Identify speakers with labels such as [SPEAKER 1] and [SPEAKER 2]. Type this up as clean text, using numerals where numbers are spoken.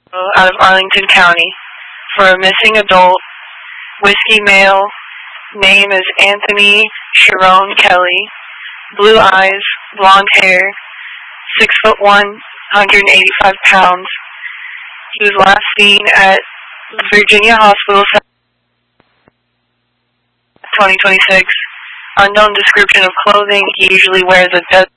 [SPEAKER 1] out of Arlington County for a missing adult, whiskey male, name is Anthony Sharon Kelly, blue eyes, blonde hair, 6'1", 185 pounds. He was last seen at Virginia Hospital 2026. Unknown description of clothing. He usually wears a